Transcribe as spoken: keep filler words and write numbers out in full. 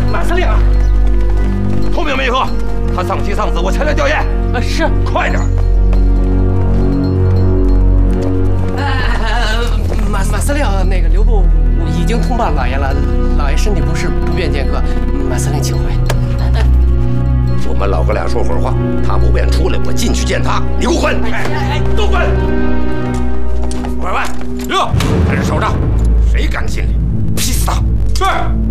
马司令啊， 透明没有？他丧妻丧子，我前来吊唁。 啊，是， 快点！ 呃，马马司令，那个刘部已经通报老爷了，老爷身体不适，不便见客，马司令请回。 我们老哥俩说会儿话，他不便出来，我进去见他。你给我滚！哎哎，都滚！拐弯，哟，跟着守着，谁敢进来，劈死他！是。